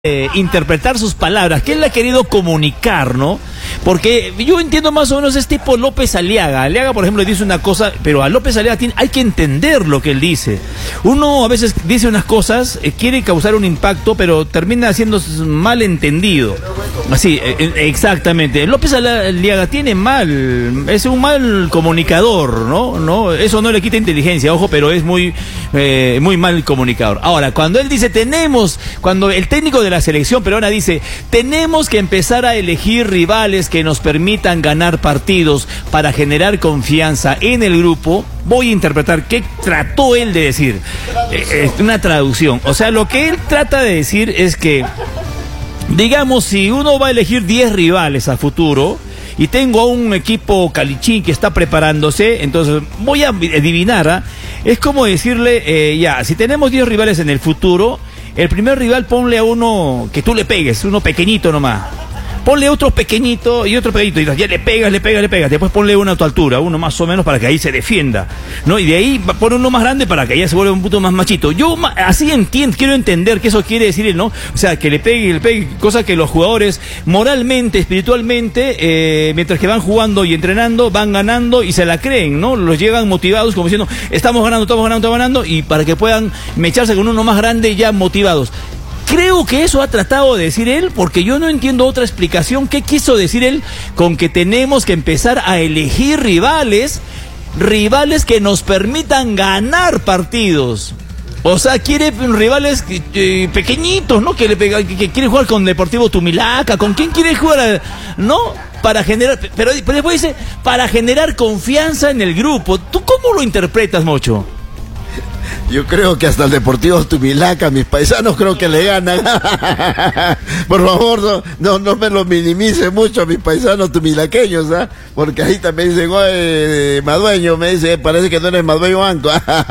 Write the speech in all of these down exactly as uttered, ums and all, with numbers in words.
Eh, interpretar sus palabras, que él ha querido comunicar, ¿no? Porque yo entiendo más o menos es tipo López Aliaga. Aliaga, por ejemplo, dice una cosa, pero a López Aliaga tiene, hay que entender lo que él dice. Uno a veces dice unas cosas, eh, quiere causar un impacto, pero termina siendo mal entendido. Así, eh, exactamente. López Aliaga tiene mal, es un mal comunicador, ¿no? ¿No? Eso no le quita inteligencia, ojo, pero es muy, eh, muy mal comunicador. Ahora, cuando él dice tenemos, cuando el técnico de la selección peruana dice, tenemos que empezar a elegir rivales que nos permitan ganar partidos para generar confianza en el grupo, voy a interpretar qué trató él de decir. Eh, una traducción. O sea, lo que él trata de decir es que, digamos, si uno va a elegir diez rivales a futuro, y tengo a un equipo calichín que está preparándose, entonces voy a adivinar, ¿eh? Es como decirle, eh, ya, si tenemos diez rivales en el futuro, el primer rival ponle a uno que tú le pegues, uno pequeñito nomás. Ponle otro pequeñito y otro pequeñito, y ya le pegas, le pegas, le pegas. Después ponle uno a tu altura, uno más o menos para que ahí se defienda, ¿no? Y de ahí pone uno más grande para que allá se vuelva un poquito más machito. Yo así entiendo, quiero entender que eso quiere decir él, ¿no? O sea, que le pegue, le pegue, cosa que los jugadores moralmente, espiritualmente, eh, mientras que van jugando y entrenando, van ganando y se la creen, ¿no? Los llegan motivados como diciendo, estamos ganando, estamos ganando, estamos ganando, y para que puedan mecharse con uno más grande ya motivados. Creo que eso ha tratado de decir él, porque yo no entiendo otra explicación. ¿Qué quiso decir él con que tenemos que empezar a elegir rivales, rivales que nos permitan ganar partidos? O sea, quiere rivales eh, pequeñitos, ¿no? Que, le pega, que, que quiere jugar con Deportivo Tumilaca. ¿Con quién quiere jugar? ¿No? Para generar, pero, pero después dice, para generar confianza en el grupo. ¿Tú cómo lo interpretas, Mocho? Yo creo que hasta el Deportivo Tumilaca, mis paisanos, creo que le ganan. Por favor, no, no, no me lo minimice mucho, mis paisanos tumilaqueños, ¿ah? ¿eh? Porque ahí también dicen, oye, Madueño, me dice, parece que no eres Madueño Anto.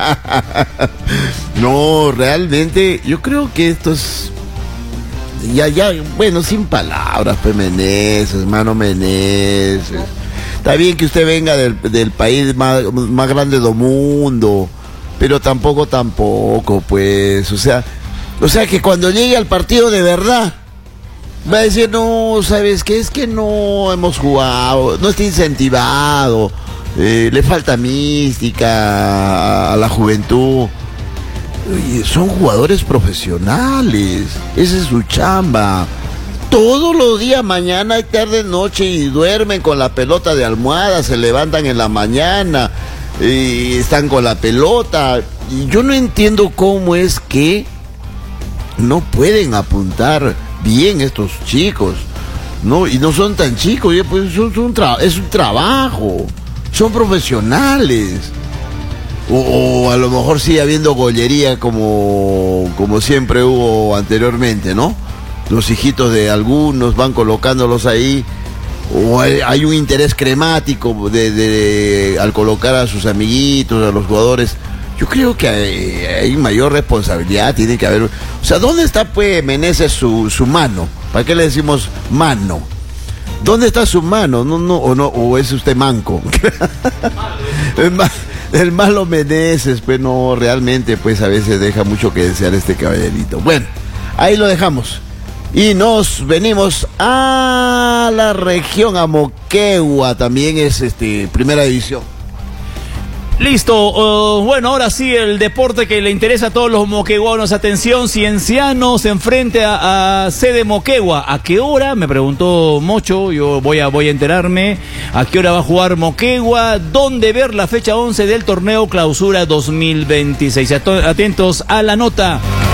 No, realmente, yo creo que esto es... Ya, ya, bueno, sin palabras, pues, Meneses, hermano Meneses. Está bien que usted venga del, del país más, más grande del mundo, pero tampoco, tampoco, pues, o sea, o sea que cuando llegue al partido de verdad, va a decir, no, ¿sabes qué? Es que no hemos jugado, no está incentivado, eh, le falta mística a la juventud. Oye, son jugadores profesionales, esa es su chamba. Todos los días, mañana, tarde, noche, y duermen con la pelota de almohada, se levantan en la mañana, y están con la pelota, y yo no entiendo cómo es que no pueden apuntar bien estos chicos, no, y no son tan chicos, pues son, son tra- es un trabajo, son profesionales, o, o a lo mejor sigue habiendo gollería como, como siempre hubo anteriormente, ¿no? Los hijitos de algunos van colocándolos ahí, o hay, hay un interés cremático de, de, de, al colocar a sus amiguitos, a los jugadores. Yo creo que hay, hay mayor responsabilidad, tiene que haber... O sea, ¿dónde está, pues, Meneses, su, su mano? ¿Para qué le decimos mano? ¿Dónde está su mano? No, no, o no, o es usted manco. el, ma, el malo Meneses, pues no, realmente, pues a veces deja mucho que desear este caballerito. Bueno, ahí lo dejamos. Y nos venimos a la región, a Moquegua, también es este primera división. Listo, uh, bueno, ahora sí el deporte que le interesa a todos los moqueguanos. Atención, Cienciano se enfrenta a, a C D Moquegua. ¿A qué hora? Me preguntó Mocho, yo voy a, voy a enterarme. ¿A qué hora va a jugar Moquegua? ¿Dónde ver la fecha once del torneo Clausura dos mil veintiséis? Atentos a la nota.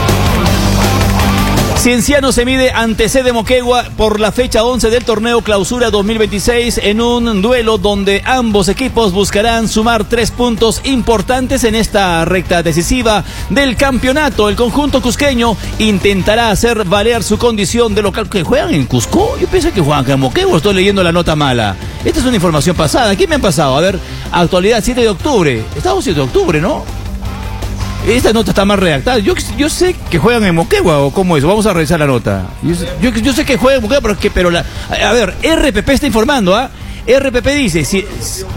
Cienciano se mide ante C D Moquegua por la fecha once del torneo Clausura dos mil veintiséis en un duelo donde ambos equipos buscarán sumar tres puntos importantes en esta recta decisiva del campeonato. El conjunto cusqueño intentará hacer valer su condición de local. ¿Que juegan en Cusco? Yo pensé que juegan en Moquegua, estoy leyendo la nota mala. Esta es una información pasada. ¿Qué me han pasado? A ver, actualidad siete de octubre. Estamos siete de octubre, ¿no? Esta nota está más redactada. Yo, yo sé que juegan en Moquegua, o cómo es. Vamos a revisar la nota. Yo, yo, yo sé que juegan en Moquegua, pero, que, pero la, a ver, R P P está informando, ¿ah? ¿eh? R P P dice... Si,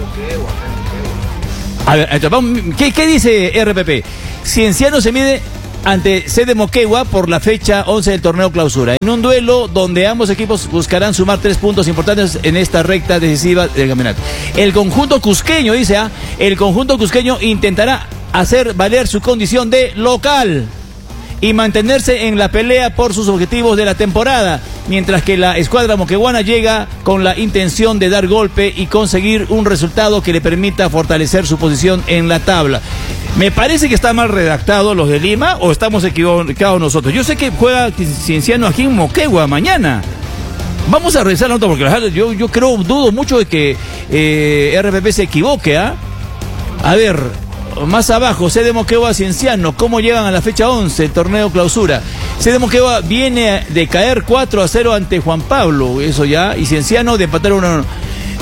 a ver, ¿qué, qué dice R P P? Cienciano se mide ante C D Moquegua por la fecha once del torneo clausura. En un duelo donde ambos equipos buscarán sumar tres puntos importantes en esta recta decisiva del campeonato. El conjunto cusqueño, dice, ¿ah? el conjunto cusqueño intentará hacer valer su condición de local y mantenerse en la pelea por sus objetivos de la temporada, mientras que la escuadra moqueguana llega con la intención de dar golpe y conseguir un resultado que le permita fortalecer su posición en la tabla. Me parece que está mal redactado los de Lima, o estamos equivocados nosotros. Yo sé que juega Cienciano aquí en Moquegua mañana. Vamos a revisar la nota porque yo, yo creo, dudo mucho de que eh, R P P se equivoque, ¿ah? ¿eh? A ver, más abajo, C D Moquegua Cienciano, ¿cómo llegan a la fecha once, el torneo clausura? C D Moquegua viene de caer cuatro a cero ante Juan Pablo, eso ya, y Cienciano de empatar uno a uno.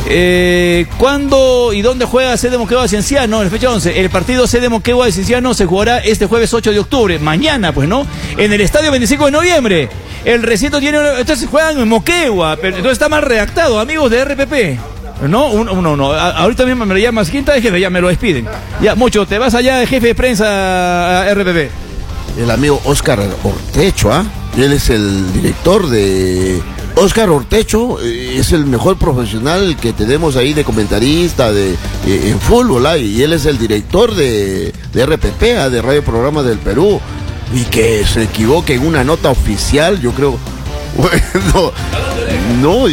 Eh, ¿Cuándo y dónde juega C D Moquegua Cienciano en la fecha once? El partido C D Moquegua de Cienciano se jugará este jueves ocho de octubre, mañana pues, ¿no? En el estadio veinticinco de noviembre. El recinto tiene... Entonces juegan en Moquegua, pero entonces está mal redactado, amigos de R P P. No, uno, uno, no. A, ahorita mismo me lo llamas. ¿Quién está de jefe? Ya me lo despiden. Ya, Mocho, te vas allá de jefe de prensa a R P P. El amigo Oscar Ortecho, ¿ah? ¿eh? Él es el director de... Oscar Ortecho eh, es el mejor profesional que tenemos ahí de comentarista de, eh, en fútbol, ¿ah? Y él es el director de, de R P P, ¿ah? De Radio Programa del Perú. Y que se equivoque en una nota oficial, yo creo... Bueno, no,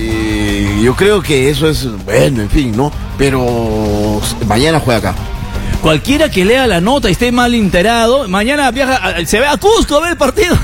y yo creo que eso es, bueno, en fin, ¿no? Pero mañana juega acá. Cualquiera que lea la nota y esté mal enterado, mañana viaja, se ve a Cusco a ver el partido.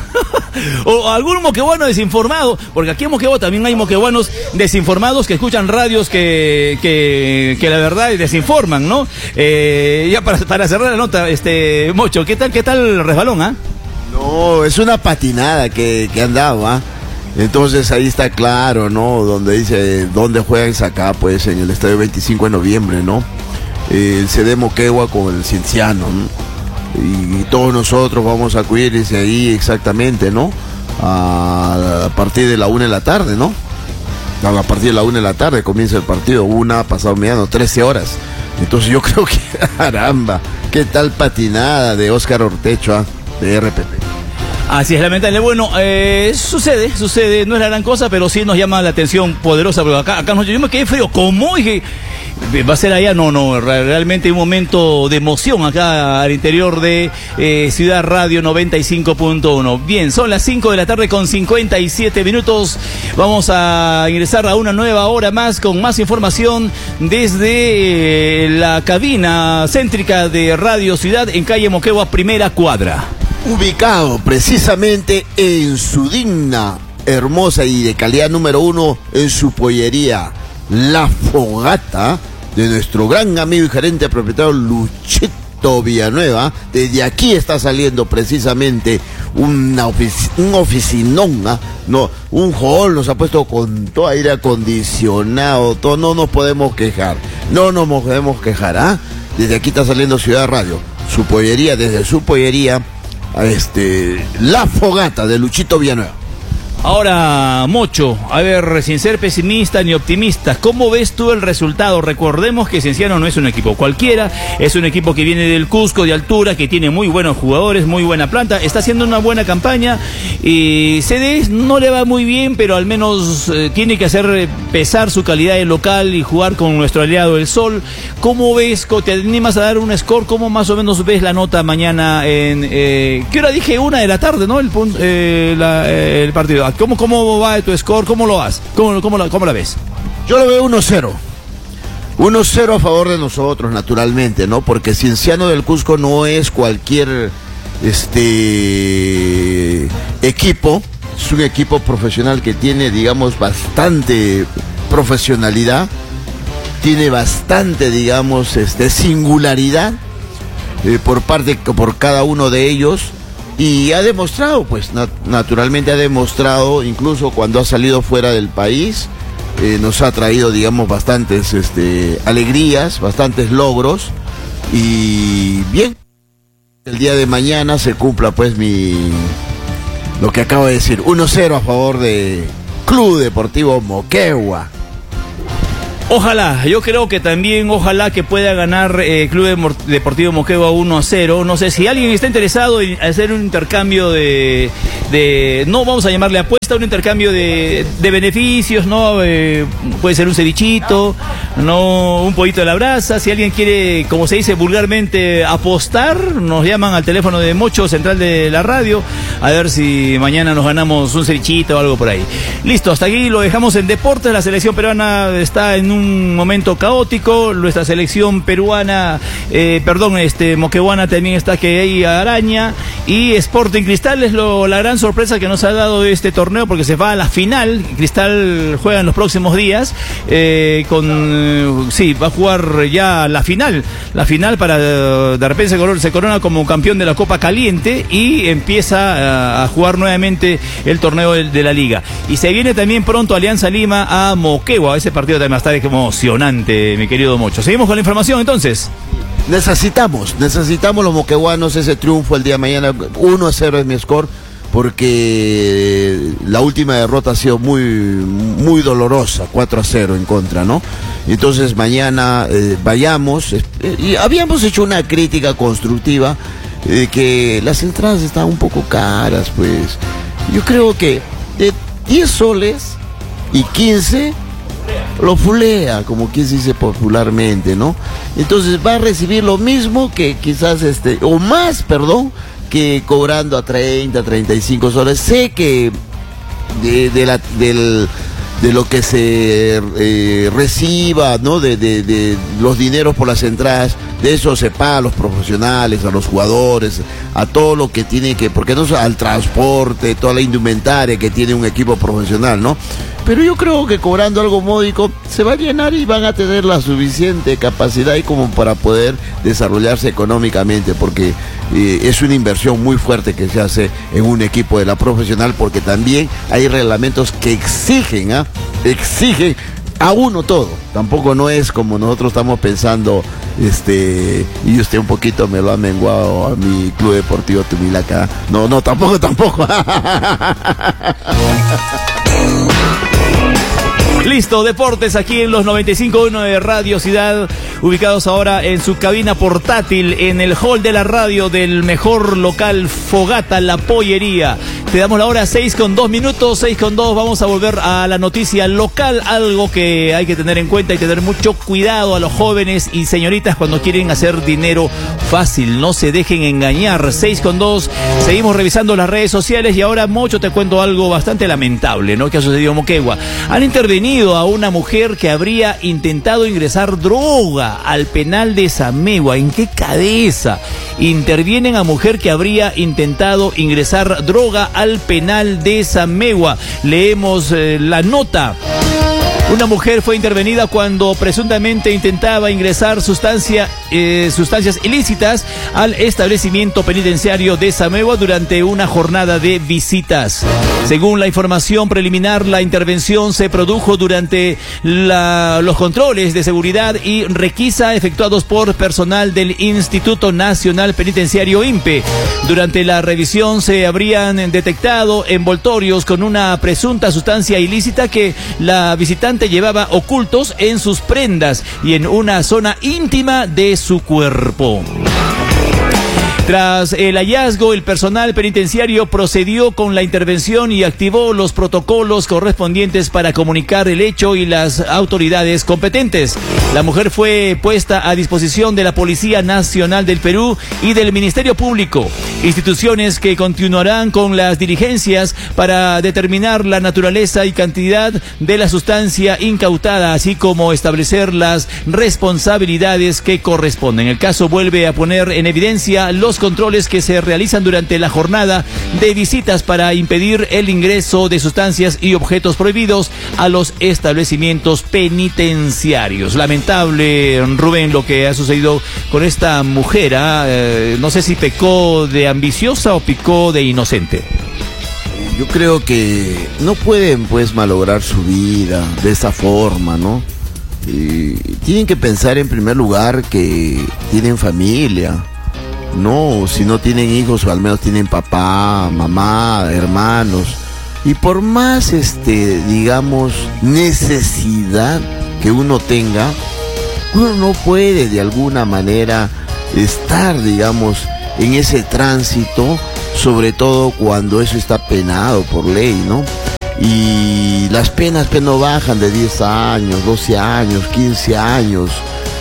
O algún moqueguano desinformado, porque aquí en Moquegua también hay moqueguanos desinformados que escuchan radios que, que, que la verdad desinforman, ¿no? Eh, ya para, para cerrar la nota, este Mocho, ¿qué tal, qué tal el resbalón, ah? ¿eh? No, es una patinada que, que han dado, ¿ah? ¿eh? Entonces ahí está claro, ¿no? Donde dice, ¿dónde juegan acá? Pues en el estadio veinticinco de noviembre, ¿no? El C D Moquegua con el Cienciano, ¿no? Y, y todos nosotros vamos a acudirse ahí exactamente, ¿no? A, a partir de la una de la tarde, ¿no? A partir de la una de la tarde comienza el partido, una, pasado mediano, trece horas. Entonces yo creo que, caramba, qué tal patinada de Oscar Ortecho, ¿ah? De R P P. Así es, lamentable. Bueno, eh, sucede, sucede, no es la gran cosa, pero sí nos llama la atención poderosa, porque acá, acá yo me quedé frío, ¿cómo? Dije, ¿va a ser allá? No, no, realmente un momento de emoción acá al interior de eh, Ciudad Radio noventa y cinco punto uno. Bien, son las cinco de la tarde con cincuenta y siete minutos. Vamos a ingresar a una nueva hora más con más información desde eh, la cabina céntrica de Radio Ciudad en calle Moquegua, primera cuadra. Ubicado precisamente en su digna, hermosa y de calidad número uno, en su pollería La Fogata, de nuestro gran amigo y gerente propietario Luchito Villanueva. Desde aquí está saliendo precisamente una ofici un oficinón, ¿eh? No, un hall, nos ha puesto con todo aire acondicionado, todo, no nos podemos quejar, no nos podemos quejar, ¿ah? ¿eh? Desde aquí está saliendo Ciudad Radio, su pollería, desde su pollería, a este, La Fogata de Luchito Villanueva. Ahora, Mocho, a ver, sin ser pesimista ni optimista, ¿cómo ves tú el resultado? Recordemos que Cienciano no es un equipo cualquiera, es un equipo que viene del Cusco, de altura, que tiene muy buenos jugadores, muy buena planta, está haciendo una buena campaña, y C D no le va muy bien, pero al menos eh, tiene que hacer pesar su calidad de local y jugar con nuestro aliado El Sol. ¿Cómo ves? ¿Te animas a dar un score? ¿Cómo más o menos ves la nota mañana en... Eh, ¿qué hora dije? Una de la tarde, ¿no? El, eh, la, eh, el partido. ¿Cómo, ¿Cómo va tu score? ¿Cómo lo vas? ¿Cómo, cómo, la, cómo la ves? Yo lo veo uno cero. uno cero a favor de nosotros, naturalmente, ¿no? Porque Cienciano del Cusco no es cualquier este equipo. Es un equipo profesional que tiene, digamos, bastante profesionalidad. Tiene bastante, digamos, este, singularidad eh, por parte, por cada uno de ellos. Y ha demostrado, pues, nat naturalmente ha demostrado, incluso cuando ha salido fuera del país, eh, nos ha traído, digamos, bastantes este, alegrías, bastantes logros. Y bien, el día de mañana se cumpla, pues, mi lo que acabo de decir. uno cero a favor de Club Deportivo Moquegua. Ojalá, yo creo que también, ojalá que pueda ganar eh, Club Deportivo Moquegua uno a cero. No sé si alguien está interesado en hacer un intercambio de, de no vamos a llamarle apuesta, un intercambio de, de beneficios, ¿no? Eh, puede ser un cevichito, no un pollito de la brasa. Si alguien quiere, como se dice vulgarmente, apostar, nos llaman al teléfono de Mocho, central de la radio, a ver si mañana nos ganamos un cevichito o algo por ahí. Listo, hasta aquí lo dejamos en deportes. La selección peruana está en un un momento caótico, nuestra selección peruana, eh, perdón, este moqueguana también está que hay araña, y Sporting Cristal es lo, la gran sorpresa que nos ha dado este torneo, porque se va a la final. Cristal juega en los próximos días, eh, con, eh, sí, va a jugar ya la final, la final para, de repente se corona, se corona como campeón de la Copa Caliente y empieza a, a jugar nuevamente el torneo de, de la Liga. Y se viene también pronto Alianza Lima a Moquegua, ese partido también va a estar emocionante, mi querido Mocho. Seguimos con la información entonces. Necesitamos, necesitamos los moqueguanos ese triunfo el día de mañana. uno a cero es mi score, porque la última derrota ha sido muy, muy dolorosa, cuatro a cero en contra, ¿no? Entonces mañana eh, vayamos, eh, y habíamos hecho una crítica constructiva de eh, que las entradas están un poco caras, pues. Yo creo que de diez soles y quince lo fulea, como quien se dice popularmente, ¿no? Entonces va a recibir lo mismo que quizás este, o más, perdón, que cobrando a treinta, treinta y cinco soles. Sé que de, de la, del, de lo que se eh, reciba, ¿no? De, de, de los dineros por las entradas, de eso se paga a los profesionales, a los jugadores, a todo lo que tiene que, porque no al transporte, toda la indumentaria que tiene un equipo profesional, ¿no? Pero yo creo que cobrando algo módico se va a llenar y van a tener la suficiente capacidad y como para poder desarrollarse económicamente, porque eh, es una inversión muy fuerte que se hace en un equipo de la profesional, porque también hay reglamentos que exigen, ¿ah? Exigen a uno todo. Tampoco no es como nosotros estamos pensando, este, y usted un poquito me lo ha menguado a mi Club Deportivo Tumilaca. No, no, tampoco, tampoco. Listo, deportes aquí en los noventa y cinco punto uno de Radio Ciudad, ubicados ahora en su cabina portátil en el hall de la radio del mejor local Fogata, La Pollería. Te damos la hora seis con dos minutos, seis con dos, vamos a volver a la noticia local, algo que hay que tener en cuenta y tener mucho cuidado a los jóvenes y señoritas cuando quieren hacer dinero fácil, no se dejen engañar. Seis con dos, seguimos revisando las redes sociales y ahora, Mocho, te cuento algo bastante lamentable, ¿no? Que ha sucedido en Moquegua. Han intervenido a una mujer que habría intentado ingresar droga al penal de Samegua. ¿En qué cabeza intervienen a mujer que habría intentado ingresar droga al penal de Samegua? Leemos eh, la nota. Una mujer fue intervenida cuando presuntamente intentaba ingresar sustancia, eh, sustancias ilícitas al establecimiento penitenciario de Samegua durante una jornada de visitas. Según la información preliminar, la intervención se produjo durante la, los controles de seguridad y requisa efectuados por personal del Instituto Nacional Penitenciario I N P E. Durante la revisión se habrían detectado envoltorios con una presunta sustancia ilícita que la visitante llevaba ocultos en sus prendas y en una zona íntima de su cuerpo. Tras el hallazgo, el personal penitenciario procedió con la intervención y activó los protocolos correspondientes para comunicar el hecho y las autoridades competentes. La mujer fue puesta a disposición de la Policía Nacional del Perú y del Ministerio Público, instituciones que continuarán con las diligencias para determinar la naturaleza y cantidad de la sustancia incautada, así como establecer las responsabilidades que corresponden. El caso vuelve a poner en evidencia los controles que se realizan durante la jornada de visitas para impedir el ingreso de sustancias y objetos prohibidos a los establecimientos penitenciarios. Lamentable, Rubén, lo que ha sucedido con esta mujer. ¿eh? Eh, no sé si pecó de ambiciosa o pecó de inocente. Yo creo que no pueden pues malograr su vida de esa forma, ¿no? Y tienen que pensar en primer lugar que tienen familia. No, si no tienen hijos, o al menos tienen papá, mamá, hermanos. Y por más, este, digamos, necesidad que uno tenga, uno no puede de alguna manera estar, digamos, en ese tránsito, sobre todo cuando eso está penado por ley, ¿no? Y las penas pues no bajan de diez años, doce años, quince años,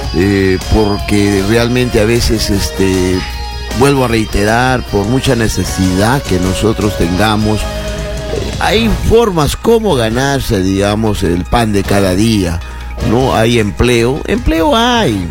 eh, porque realmente a veces, este, vuelvo a reiterar, por mucha necesidad que nosotros tengamos, eh, hay formas como ganarse, digamos, el pan de cada día, ¿no? Hay empleo, empleo hay.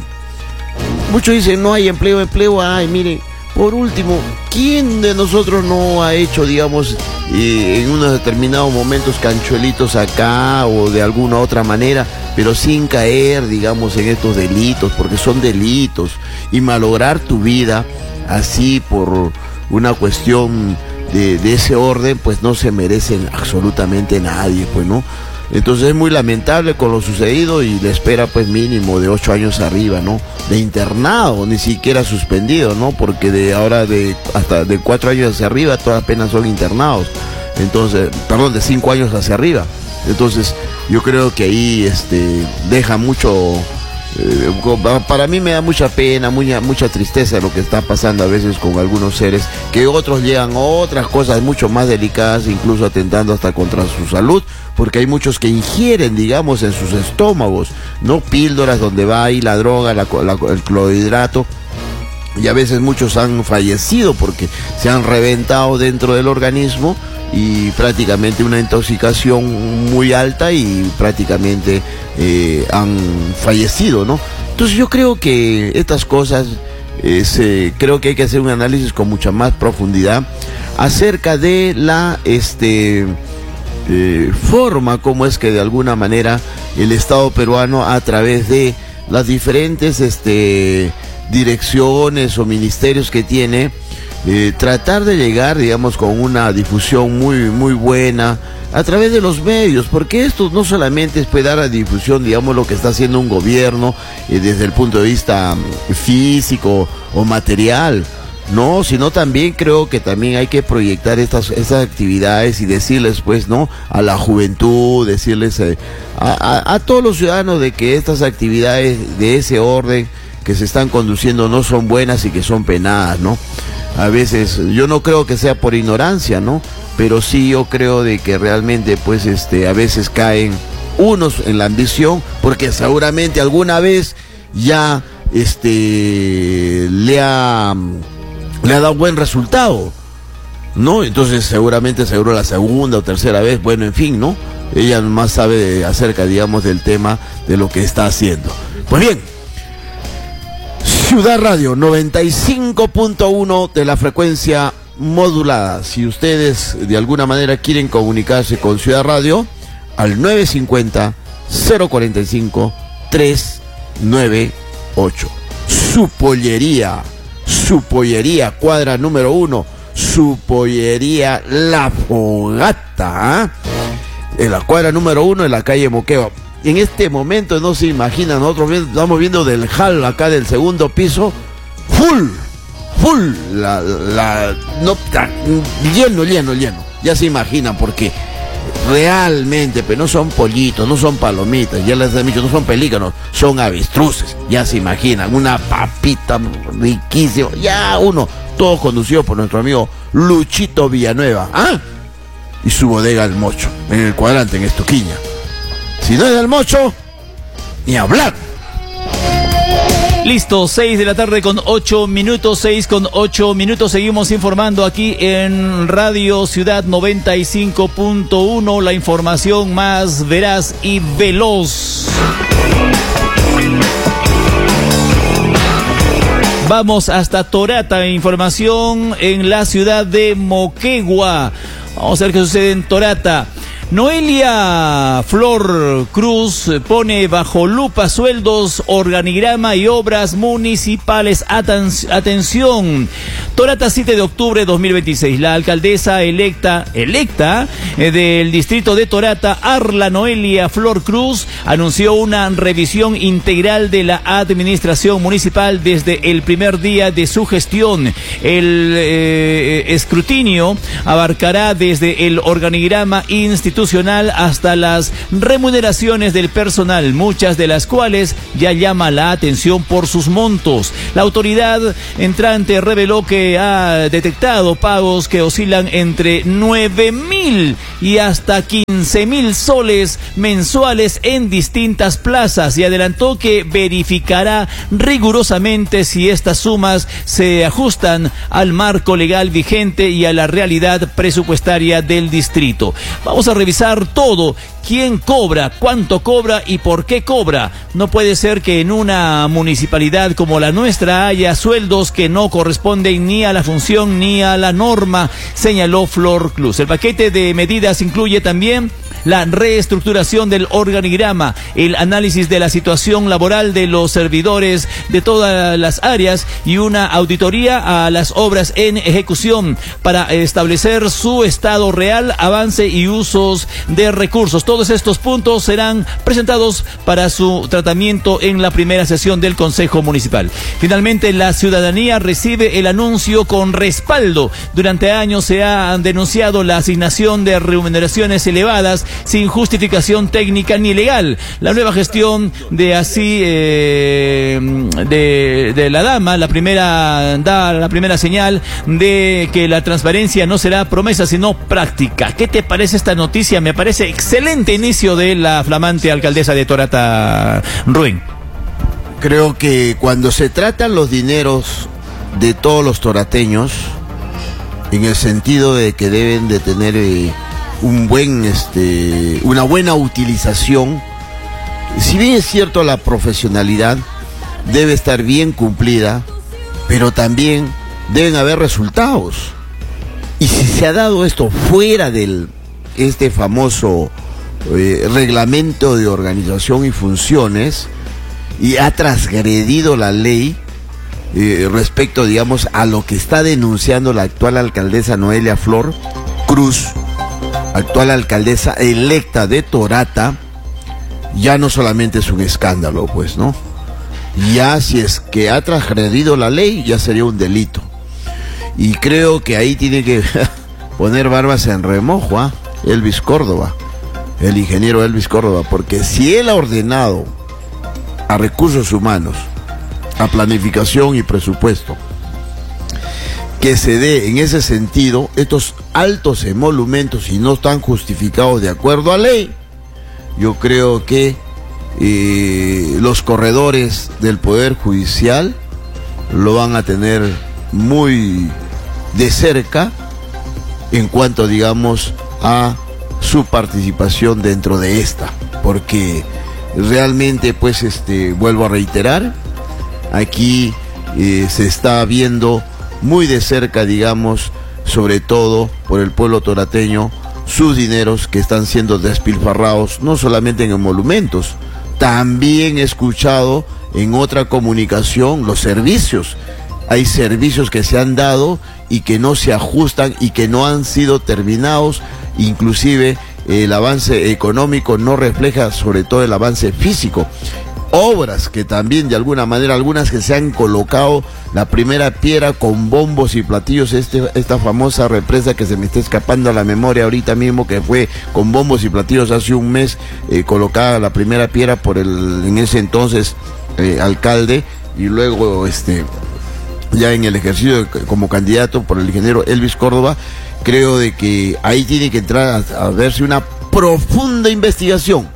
Muchos dicen, no hay empleo, empleo hay, miren. Por último, ¿quién de nosotros no ha hecho, digamos, eh, en unos determinados momentos canchuelitos acá o de alguna otra manera, pero sin caer, digamos, en estos delitos, porque son delitos, y malograr tu vida así por una cuestión de, de ese orden, pues no se merecen absolutamente nadie, pues, ¿no? Entonces es muy lamentable con lo sucedido y le espera pues mínimo de ocho años arriba, ¿no? De internado, ni siquiera suspendido, ¿no? Porque de ahora de hasta de cuatro años hacia arriba todas las penas son internados. Entonces, perdón, de cinco años hacia arriba. Entonces, yo creo que ahí este deja mucho. Eh, para mí me da mucha pena, mucha, mucha tristeza lo que está pasando a veces con algunos seres, que otros llegan a otras cosas mucho más delicadas, incluso atentando hasta contra su salud, porque hay muchos que ingieren, digamos, en sus estómagos, ¿no? Píldoras donde va ahí la droga, la, la, el clorhidrato, y a veces muchos han fallecido porque se han reventado dentro del organismo y prácticamente una intoxicación muy alta y prácticamente eh, han fallecido, ¿no? Entonces yo creo que estas cosas, eh, se, creo que hay que hacer un análisis con mucha más profundidad acerca de la este eh, forma como es que de alguna manera el Estado peruano, a través de las diferentes este, direcciones o ministerios que tiene, Eh, tratar de llegar, digamos, con una difusión muy, muy buena a través de los medios, porque esto no solamente es pues, dar a difusión, digamos, lo que está haciendo un gobierno eh, desde el punto de vista um, físico o material, no, sino también creo que también hay que proyectar estas, estas actividades y decirles, pues, ¿no? A la juventud, decirles eh, a, a, a todos los ciudadanos de que estas actividades de ese orden que se están conduciendo no son buenas y que son penadas, ¿no? A veces, yo no creo que sea por ignorancia, ¿no? Pero sí yo creo de que realmente, pues, este, a veces caen unos en la ambición, porque seguramente alguna vez ya, este, le ha, le ha dado buen resultado, ¿no? Entonces seguramente seguro la segunda o tercera vez, bueno, en fin, ¿no? Ella más sabe de, acerca, digamos, del tema de lo que está haciendo. Pues bien, Ciudad Radio noventa y cinco punto uno de la frecuencia modulada. Si ustedes de alguna manera quieren comunicarse con Ciudad Radio, al nueve cinco cero, cero cuatro cinco, tres nueve ocho. Su pollería, su pollería, cuadra número uno, su pollería La Fogata, ¿eh? En la cuadra número uno, en la calle Moquegua. En este momento no se imagina, nosotros estamos viendo del hall acá del segundo piso, full, full, la, la, no, lleno, lleno, lleno, ya se imaginan, porque realmente, pero no son pollitos, no son palomitas, ya les he dicho, no son pelícanos, son avestruces, ya se imaginan, una papita riquísima, ya uno, todo conducido por nuestro amigo Luchito Villanueva, ¿ah? Y su bodega El Mocho, en el cuadrante, en Estoquiña. Si no es del Mocho, ni hablar. Listo, seis de la tarde con ocho minutos, seis con ocho minutos. Seguimos informando aquí en Radio Ciudad noventa y cinco punto uno, la información más veraz y veloz. Vamos hasta Torata, información en la ciudad de Moquegua. Vamos a ver qué sucede en Torata. Noelia Flor Cruz pone bajo lupa sueldos, organigrama y obras municipales. Aten- atención, Torata, siete de octubre de dos mil veintiséis. La alcaldesa electa, electa eh, del distrito de Torata, Arla Noelia Flor Cruz, anunció una revisión integral de la administración municipal desde el primer día de su gestión. El eh, escrutinio abarcará desde el organigrama institucional hasta las remuneraciones del personal, muchas de las cuales ya llama la atención por sus montos. La autoridad entrante reveló que ha detectado pagos que oscilan entre nueve mil y hasta quince mil soles mensuales en distintas plazas y adelantó que verificará rigurosamente si estas sumas se ajustan al marco legal vigente y a la realidad presupuestaria del distrito. Vamos a revisar todo. ¿Quién cobra? ¿Cuánto cobra? ¿Y por qué cobra? No puede ser que en una municipalidad como la nuestra haya sueldos que no corresponden ni a la función ni a la norma, señaló Flor Cruz. El paquete de medidas incluye también la reestructuración del organigrama, el análisis de la situación laboral de los servidores de todas las áreas y una auditoría a las obras en ejecución para establecer su estado real, avance y usos de recursos. Todos estos puntos serán presentados para su tratamiento en la primera sesión del Consejo Municipal. Finalmente, la ciudadanía recibe el anuncio con respaldo. Durante años se ha denunciado la asignación de remuneraciones elevadas sin justificación técnica ni legal. La nueva gestión de así eh, de, de la dama, la primera da la primera señal de que la transparencia no será promesa sino práctica. ¿Qué te parece esta noticia? Me parece excelente inicio de la flamante alcaldesa de Torata, Rubén. Creo que cuando se tratan los dineros de todos los torateños, en el sentido de que deben de tener eh, un buen, este, una buena utilización, si bien es cierto la profesionalidad debe estar bien cumplida, pero también deben haber resultados. Y si se ha dado esto fuera del este famoso eh, reglamento de organización y funciones y ha transgredido la ley eh, respecto, digamos, a lo que está denunciando la actual alcaldesa Noelia Flor Cruz, actual alcaldesa electa de Torata, ya no solamente es un escándalo, pues, ¿no? Ya si es que ha transgredido la ley, ya sería un delito. Y creo que ahí tiene que poner barbas en remojo, ¿ah? Elvis Córdoba, el ingeniero Elvis Córdoba, porque si él ha ordenado a recursos humanos, a planificación y presupuesto, que se dé en ese sentido estos altos emolumentos y no están justificados de acuerdo a ley, yo creo que eh, los corredores del Poder Judicial lo van a tener muy de cerca en cuanto, digamos, a su participación dentro de esta, porque realmente, pues, este, vuelvo a reiterar, aquí eh, se está viendo muy de cerca, digamos, sobre todo por el pueblo torateño, sus dineros que están siendo despilfarrados, no solamente en emolumentos, también he escuchado en otra comunicación los servicios. Hay servicios que se han dado y que no se ajustan y que no han sido terminados, inclusive el avance económico no refleja sobre todo el avance físico. Obras que también de alguna manera, algunas que se han colocado la primera piedra con bombos y platillos, este, esta famosa represa que se me está escapando a la memoria ahorita mismo, que fue con bombos y platillos hace un mes, eh, colocada la primera piedra por el en ese entonces eh, alcalde, y luego este ya en el ejercicio de, como candidato por el ingeniero Elvis Córdoba. Creo de que ahí tiene que entrar a, a verse una profunda investigación,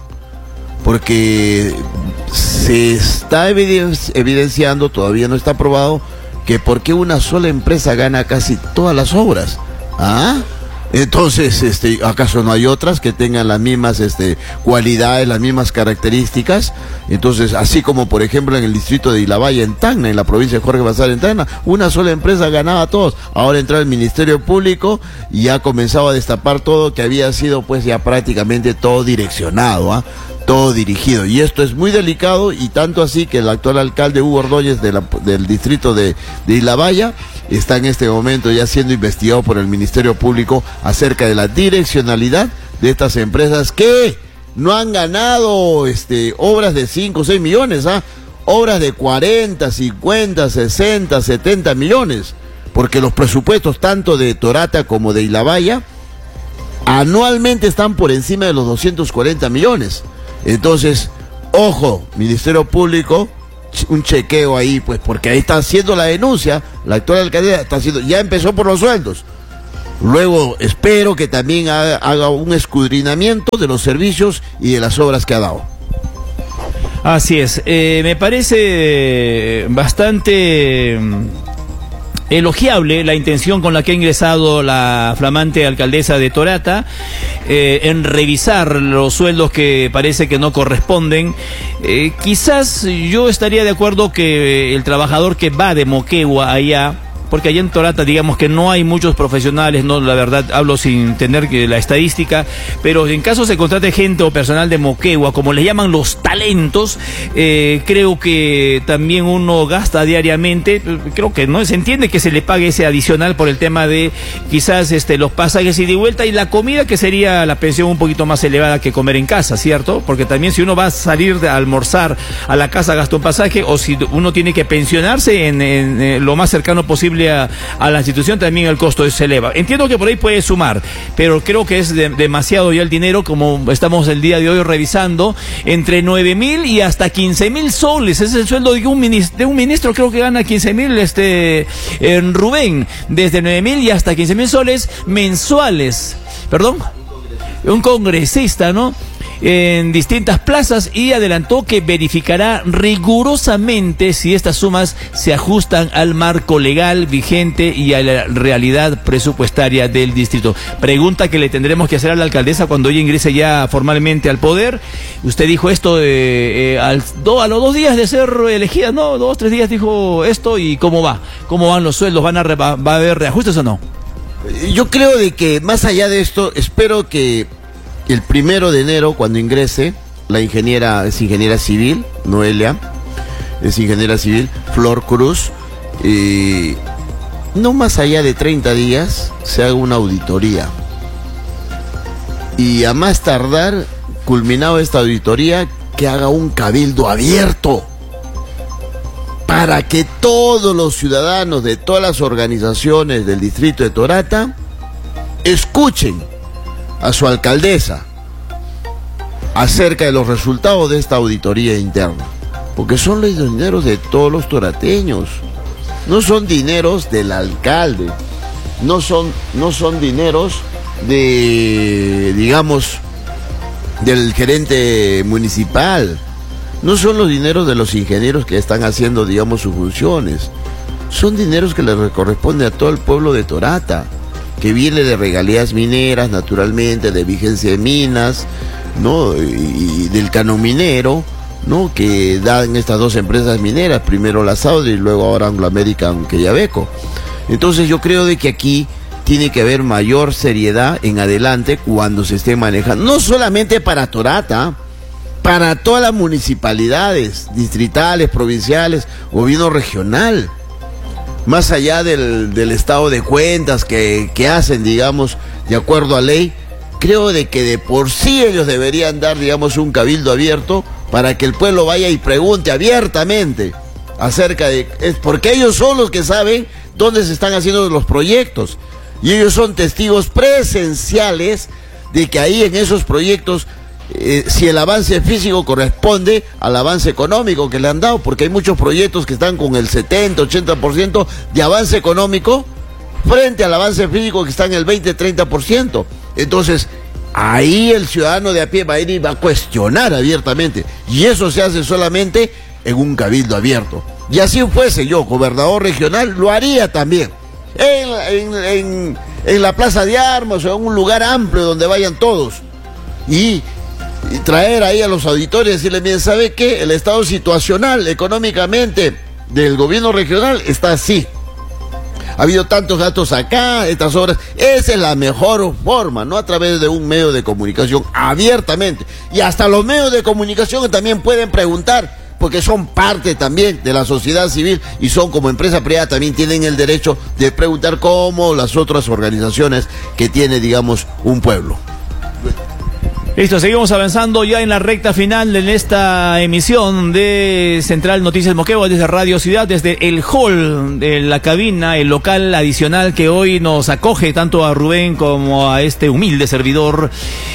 porque se está evidenciando, todavía no está probado, que por qué una sola empresa gana casi todas las obras. ¿Ah? Entonces, este, ¿acaso no hay otras que tengan las mismas este, cualidades, las mismas características? Entonces, así como por ejemplo en el distrito de Ilabaya, en Tacna, en la provincia de Jorge Basar, en Tacna, una sola empresa ganaba a todos. Ahora entra el Ministerio Público y ha comenzado a destapar todo, que había sido pues ya prácticamente todo direccionado, ¿ah? Todo dirigido. Y esto es muy delicado, y tanto así que el actual alcalde Hugo Ordóñez de la, del distrito de, de Ilabaya está en este momento ya siendo investigado por el Ministerio Público acerca de la direccionalidad de estas empresas que no han ganado este, obras de cinco o seis millones, ¿ah? Obras de cuarenta, cincuenta, sesenta, setenta millones, porque los presupuestos tanto de Torata como de Ilabaya anualmente están por encima de los doscientos cuarenta millones. Entonces, ojo, Ministerio Público, un chequeo ahí, pues, porque ahí está haciendo la denuncia, la actual alcaldía está haciendo, ya empezó por los sueldos. Luego espero que también haga, haga un escudriñamiento de los servicios y de las obras que ha dado. Así es, eh, me parece bastante elogiable la intención con la que ha ingresado la flamante alcaldesa de Torata eh, en revisar los sueldos que parece que no corresponden. Eh, quizás yo estaría de acuerdo que el trabajador que va de Moquegua allá, porque allá en Torata digamos que no hay muchos profesionales, no, la verdad hablo sin tener que la estadística, pero en caso se contrate gente o personal de Moquegua, como le llaman los talentos, eh, creo que también uno gasta diariamente, creo que no se entiende que se le pague ese adicional por el tema de quizás este los pasajes ida y vuelta y la comida, que sería la pensión un poquito más elevada que comer en casa, ¿cierto? Porque también si uno va a salir de almorzar a la casa gasta un pasaje, o si uno tiene que pensionarse en, en, en lo más cercano posible A, a la institución, también el costo se eleva. Entiendo que por ahí puede sumar, pero creo que es de, demasiado ya el dinero, como estamos el día de hoy revisando, entre nueve mil y hasta quince mil soles. Ese es el sueldo de un ministro, de un ministro creo que gana quince mil, este, en Rubén, desde nueve mil y hasta quince mil soles mensuales. Perdón, un congresista, ¿no? En distintas plazas, y adelantó que verificará rigurosamente si estas sumas se ajustan al marco legal vigente y a la realidad presupuestaria del distrito. Pregunta que le tendremos que hacer a la alcaldesa cuando ella ingrese ya formalmente al poder. Usted dijo esto eh, eh, al, do, a los dos días de ser elegida, ¿no? Dos, tres días dijo esto, y ¿cómo va? ¿Cómo van los sueldos? ¿Van a re, va, va a haber reajustes o no? Yo creo de que más allá de esto, espero que el primero de enero, cuando ingrese, la ingeniera, es ingeniera civil, Noelia, es ingeniera civil, Flor Cruz, eh, no más allá de treinta días, se haga una auditoría. Y a más tardar, culminado esta auditoría, que haga un cabildo abierto, para que todos los ciudadanos de todas las organizaciones del distrito de Torata escuchen a su alcaldesa acerca de los resultados de esta auditoría interna, porque son los dineros de todos los torateños, no son dineros del alcalde, no son, no son dineros de, digamos, del gerente municipal, no son los dineros de los ingenieros que están haciendo, digamos, sus funciones, son dineros que les corresponde a todo el pueblo de Torata, que viene de regalías mineras, naturalmente, de vigencia de minas, ¿no? Y, y del canon minero, ¿no? Que dan estas dos empresas mineras, primero la Saudi y luego ahora Anglo American Quellaveco. Entonces yo creo de que aquí tiene que haber mayor seriedad en adelante cuando se esté manejando, no solamente para Torata, para todas las municipalidades, distritales, provinciales, gobierno regional. Más allá del, del estado de cuentas que, que hacen, digamos, de acuerdo a ley, creo de que de por sí ellos deberían dar, digamos, un cabildo abierto para que el pueblo vaya y pregunte abiertamente acerca de... Es porque ellos son los que saben dónde se están haciendo los proyectos, y ellos son testigos presenciales de que ahí en esos proyectos, Eh, si el avance físico corresponde al avance económico que le han dado, porque hay muchos proyectos que están con el setenta, ochenta por ciento de avance económico frente al avance físico que está en el veinte, treinta por ciento. Entonces, ahí el ciudadano de a pie va a ir y va a cuestionar abiertamente, y eso se hace solamente en un cabildo abierto. Y así fuese yo, gobernador regional, lo haría también, en, en, en, en la Plaza de Armas o en un lugar amplio donde vayan todos, y y traer ahí a los auditores y decirles, miren, ¿sabe qué? El estado situacional económicamente del gobierno regional está así. Ha habido tantos gastos acá, estas obras. Esa es la mejor forma, no a través de un medio de comunicación, abiertamente. Y hasta los medios de comunicación también pueden preguntar, porque son parte también de la sociedad civil y son como empresa privada, también tienen el derecho de preguntar como las otras organizaciones que tiene, digamos, un pueblo. Listo, seguimos avanzando ya en la recta final de esta emisión de Central Noticias Moquegua desde Radio Ciudad, desde el hall de la cabina, el local adicional que hoy nos acoge tanto a Rubén como a este humilde servidor,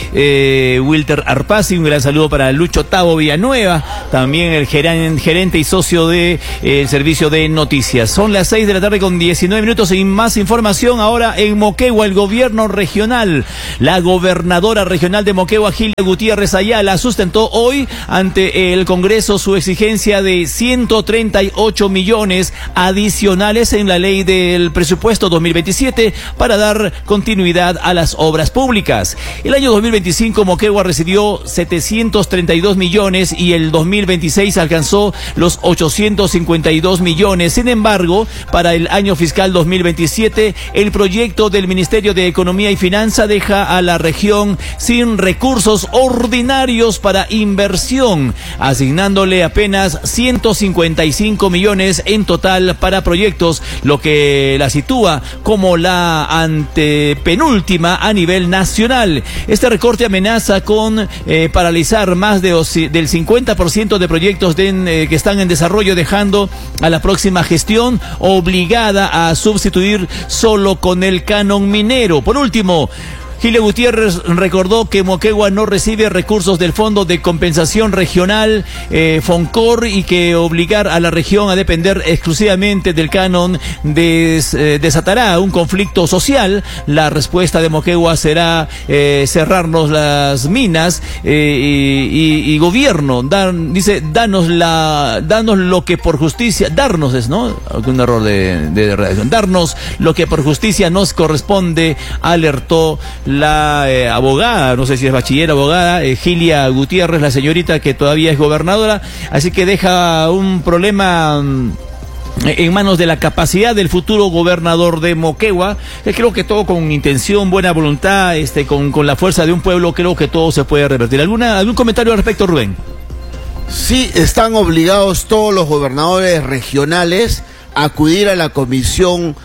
eh, Wilter Arpasi. Un gran saludo para Lucho Tavo Villanueva, también el gerente, gerente y socio del de, eh, servicio de noticias. Son las seis de la tarde con diecinueve minutos y más información ahora en Moquegua. El gobierno regional, la gobernadora regional de Moquegua, Gilia Gutiérrez Ayala, sustentó hoy ante el Congreso su exigencia de ciento treinta y ocho millones adicionales en la ley del presupuesto dos mil veintisiete para dar continuidad a las obras públicas. El año dos mil veinticinco Moquegua recibió setecientos treinta y dos millones y el dos mil veintiséis alcanzó los ochocientos cincuenta y dos millones. Sin embargo, para el año fiscal dos mil veintisiete, el proyecto del Ministerio de Economía y Finanza deja a la región sin recursos ordinarios para inversión, asignándole apenas ciento cincuenta y cinco millones en total para proyectos, lo que la sitúa como la antepenúltima a nivel nacional. Este recorte amenaza con eh, paralizar más de, del cincuenta por ciento de proyectos de, eh, que están en desarrollo, dejando a la próxima gestión obligada a sustituir solo con el canon minero. Por último, Gilia Gutiérrez recordó que Moquegua no recibe recursos del Fondo de Compensación Regional, eh, FONCOR, y que obligar a la región a depender exclusivamente del canon des, eh, desatará un conflicto social. La respuesta de Moquegua será eh, cerrarnos las minas eh, y, y, y gobierno, dar, dice, danos la, danos lo que por justicia, darnos es, ¿no? Algún error de, de redacción, darnos lo que por justicia nos corresponde, alertó la eh, abogada, no sé si es bachiller abogada, eh, Gilia Gutiérrez, la señorita que todavía es gobernadora, así que deja un problema mm, en manos de la capacidad del futuro gobernador de Moquegua. Eh, creo que todo con intención, buena voluntad, este, con, con la fuerza de un pueblo, creo que todo se puede revertir. ¿Alguna, algún comentario al respecto, Rubén? Sí, están obligados todos los gobernadores regionales a acudir a la comisión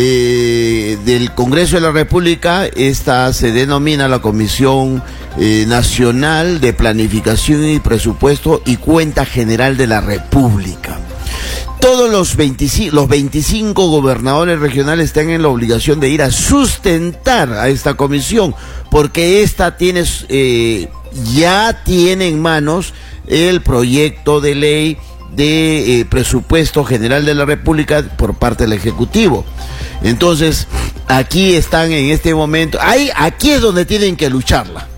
Eh, del Congreso de la República. Esta se denomina la Comisión eh, Nacional de Planificación y Presupuesto y Cuenta General de la República. Todos los veinticinco, los veinticinco gobernadores regionales están en la obligación de ir a sustentar a esta comisión, porque esta tiene, eh, ya tiene en manos el proyecto de ley de eh, presupuesto general de la República por parte del Ejecutivo. Entonces, aquí están en este momento, ahí, aquí es donde tienen que lucharla,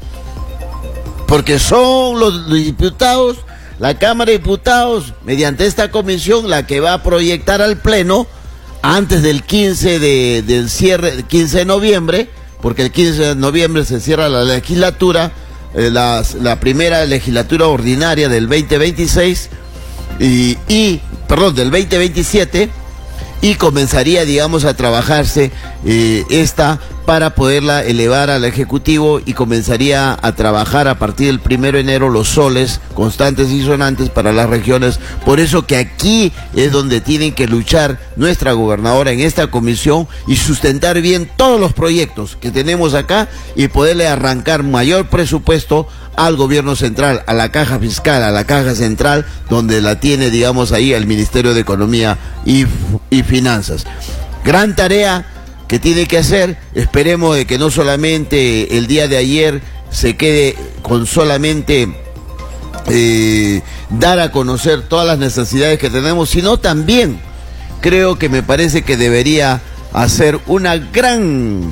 porque son los, los diputados, la Cámara de Diputados, mediante esta comisión, la que va a proyectar al Pleno antes del quince de, del cierre, quince de noviembre, porque el quince de noviembre se cierra la legislatura, eh, la, la primera legislatura ordinaria del veinte veintiséis, y, y perdón, del veinte veintisiete, y comenzaría, digamos, a trabajarse eh, esta para poderla elevar al Ejecutivo, y comenzaría a trabajar a partir del primero de enero los soles constantes y sonantes para las regiones. Por eso que aquí es donde tienen que luchar nuestra gobernadora en esta comisión y sustentar bien todos los proyectos que tenemos acá y poderle arrancar mayor presupuesto al gobierno central, a la caja fiscal, a la caja central, donde la tiene, digamos, ahí el Ministerio de Economía y, y Finanzas. Gran tarea que tiene que hacer. Esperemos de que no solamente el día de ayer se quede con solamente eh, dar a conocer todas las necesidades que tenemos, sino también creo que me parece que debería hacer una gran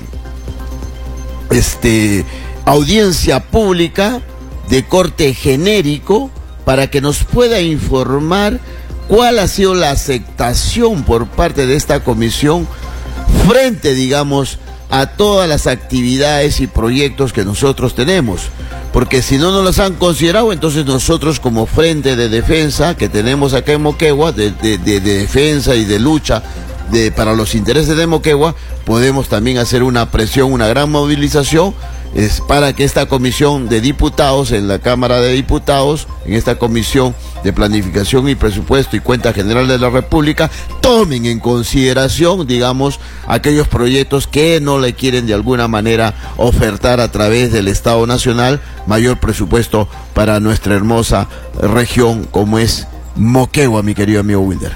este, audiencia pública de corte genérico para que nos pueda informar cuál ha sido la aceptación por parte de esta comisión frente, digamos, a todas las actividades y proyectos que nosotros tenemos. Porque si no nos las han considerado, entonces nosotros como Frente de Defensa que tenemos acá en Moquegua, de, de, de, de defensa y de lucha de, para los intereses de Moquegua, podemos también hacer una presión, una gran movilización es para que esta comisión de diputados en la Cámara de Diputados, en esta comisión de planificación y presupuesto y cuenta general de la República, tomen en consideración, digamos, aquellos proyectos que no le quieren de alguna manera ofertar a través del Estado Nacional mayor presupuesto para nuestra hermosa región como es Moquegua, mi querido amigo Wilder.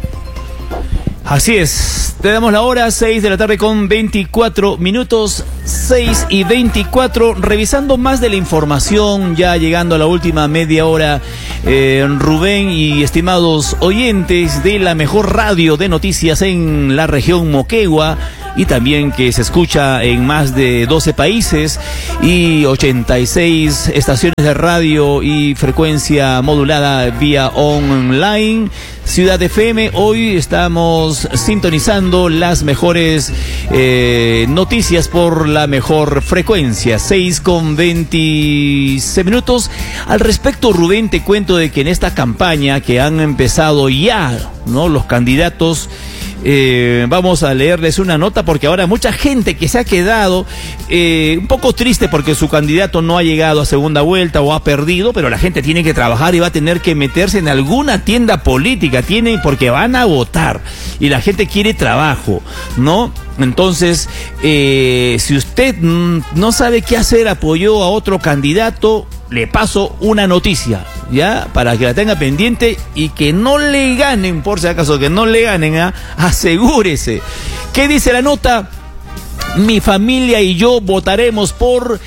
Así es, te damos la hora, seis de la tarde con veinticuatro minutos, seis y veinticuatro, revisando más de la información, ya llegando a la última media hora, eh, Rubén y estimados oyentes de la mejor radio de noticias en la región Moquegua, y también que se escucha en más de doce países y ochenta y seis estaciones de radio y frecuencia modulada vía online. Ciudad F M, hoy estamos sintonizando las mejores eh, noticias por la mejor frecuencia, seis con veintiséis minutos. Al respecto, Rubén, te cuento de que en esta campaña que han empezado ya, ¿no?, los candidatos, Eh, vamos a leerles una nota porque ahora mucha gente que se ha quedado eh, un poco triste porque su candidato no ha llegado a segunda vuelta o ha perdido, pero la gente tiene que trabajar y va a tener que meterse en alguna tienda política, tiene, porque van a votar y la gente quiere trabajo, ¿no? Entonces, eh, si usted no sabe qué hacer, apoyó a otro candidato, le paso una noticia, ¿ya? Para que la tenga pendiente y que no le ganen, por si acaso, que no le ganen, ¿eh? Asegúrese. ¿Qué dice la nota? Mi familia y yo votaremos por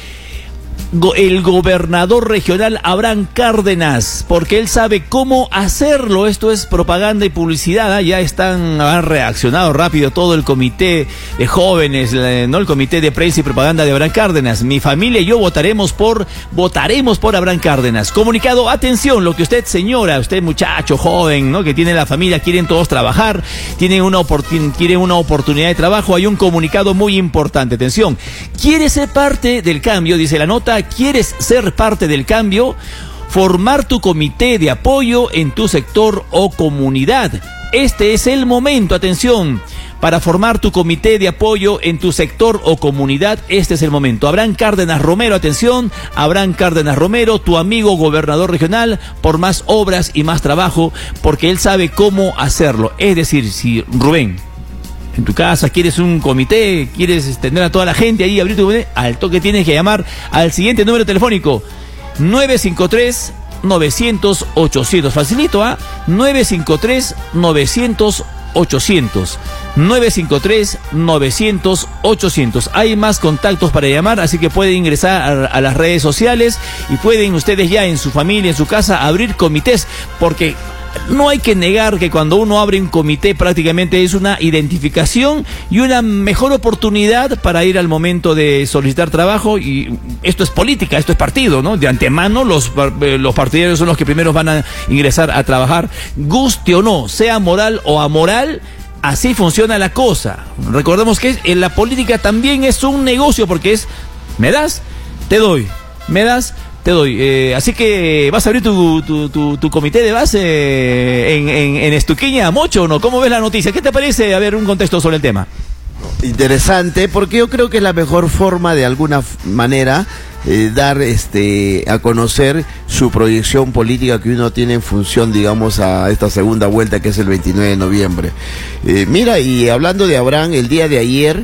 el gobernador regional Abraham Cárdenas, porque él sabe cómo hacerlo. Esto es propaganda y publicidad, ¿eh? Ya están, han reaccionado rápido todo el comité de jóvenes, ¿no? El comité de prensa y propaganda de Abraham Cárdenas. Mi familia y yo votaremos por, votaremos por Abraham Cárdenas. Comunicado, atención, lo que usted, señora, usted muchacho, joven, ¿no?, que tiene la familia, quieren todos trabajar, tienen una, oportun quieren una oportunidad de trabajo, hay un comunicado muy importante, atención. ¿Quiere ser parte del cambio? Dice la nota. ¿Quieres ser parte del cambio? Formar tu comité de apoyo en tu sector o comunidad. Este es el momento, atención, para formar tu comité de apoyo en tu sector o comunidad. Este es el momento. Abraham Cárdenas Romero, atención, Abraham Cárdenas Romero, tu amigo gobernador regional, por más obras y más trabajo, porque él sabe cómo hacerlo. Es decir, si Rubén, en tu casa quieres un comité, quieres tener a toda la gente ahí, abrir tu comité, al toque tienes que llamar al siguiente número telefónico, nueve cinco tres, novecientos, ochocientos, facilito, ¿ah? ¿eh? nueve cinco tres, novecientos, ochocientos, nueve cinco tres, novecientos, ochocientos. Hay más contactos para llamar, así que pueden ingresar a, a las redes sociales y pueden ustedes ya en su familia, en su casa, abrir comités, porque no hay que negar que cuando uno abre un comité prácticamente es una identificación y una mejor oportunidad para ir al momento de solicitar trabajo, y esto es política, esto es partido, ¿no? De antemano los, los partidarios son los que primero van a ingresar a trabajar, guste o no, sea moral o amoral. Así funciona la cosa. Recordemos que en la política también es un negocio, porque es, me das, te doy, me das, te doy. Eh, así que vas a abrir tu, tu, tu, tu comité de base en, en, en Estuquiña, Mocho, ¿no? ¿Cómo ves la noticia? ¿Qué te parece? A ver, un contexto sobre el tema. Interesante, porque yo creo que es la mejor forma de alguna manera eh, dar este a conocer su proyección política que uno tiene en función, digamos, a esta segunda vuelta que es el veintinueve de noviembre. Eh, mira, y hablando de Abraham, el día de ayer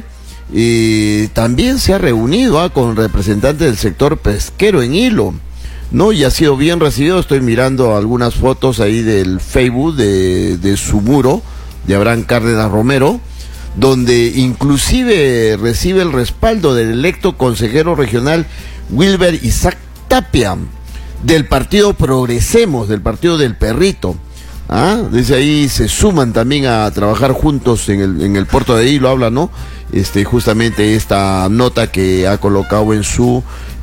eh, también se ha reunido ¿ah? con representantes del sector pesquero en Hilo, ¿no? Y ha sido bien recibido. Estoy mirando algunas fotos ahí del Facebook de, de su muro, de Abraham Cárdenas Romero, donde inclusive recibe el respaldo del electo consejero regional Wilber Isaac Tapia, del partido Progresemos, del partido del Perrito. ¿Ah? Desde ahí se suman también a trabajar juntos en el, en el puerto de Hilo, habla, ¿no? Este, justamente esta nota que ha colocado en su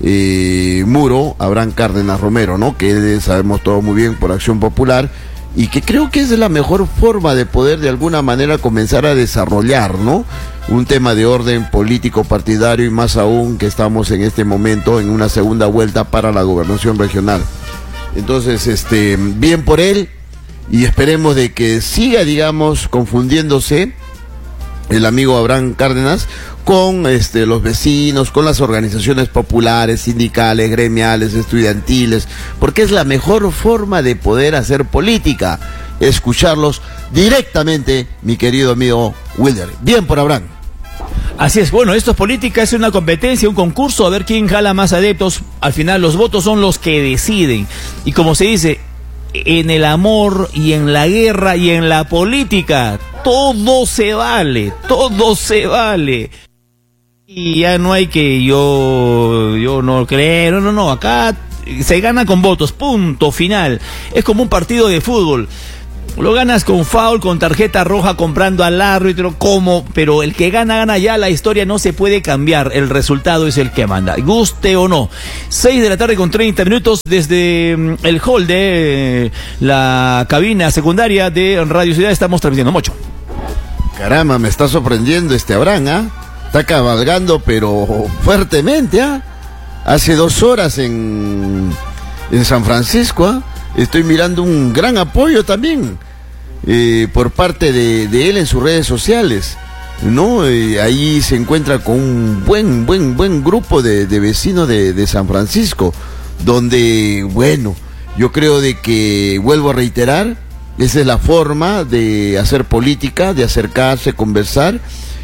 eh, muro Abraham Cárdenas Romero, ¿no? Que sabemos todo muy bien por Acción Popular, y que creo que es la mejor forma de poder de alguna manera comenzar a desarrollar, ¿no? Un tema de orden político partidario, y más aún que estamos en este momento en una segunda vuelta para la gobernación regional. Entonces, este, bien por él, y esperemos de que siga, digamos, confundiéndose el amigo Abraham Cárdenas, con este, los vecinos, con las organizaciones populares, sindicales, gremiales, estudiantiles, porque es la mejor forma de poder hacer política, escucharlos directamente, mi querido amigo Wilder. Bien por Abraham. Así es, bueno, esto es política, es una competencia, un concurso, a ver quién jala más adeptos. Al final los votos son los que deciden. Y como se dice, en el amor y en la guerra y en la política, todo se vale, todo se vale. Y ya no hay que yo, yo no creo, no, no, no, acá se gana con votos, punto final. Es como un partido de fútbol. Lo ganas con foul, con tarjeta roja, comprando al árbitro, como, pero el que gana, gana ya, la historia no se puede cambiar, el resultado es el que manda, guste o no. seis de la tarde con treinta minutos desde el hall de la cabina secundaria de Radio Ciudad, estamos transmitiendo mucho. Caramba, me está sorprendiendo este Abraham, ¿ah? ¿eh? Está cabalgando, pero fuertemente, ¿ah? ¿eh? Hace dos horas en, en San Francisco, ¿ah? ¿eh? Estoy mirando un gran apoyo también eh, por parte de, de él en sus redes sociales, ¿no? Eh, ahí se encuentra con un buen, buen, buen grupo de, de vecinos de, de San Francisco, donde, bueno, yo creo de que, vuelvo a reiterar, esa es la forma de hacer política, de acercarse, conversar,